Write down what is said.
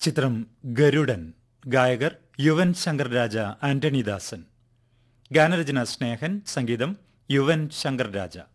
ചിത്രം ഗരുഡൻ. ഗായകർ യുവൻ ശങ്കർ രാജ, ആന്റണിദാസൻ. ഗാനരചന സ്നേഹൻ, സംഗീതം യുവൻ ശങ്കർ രാജ.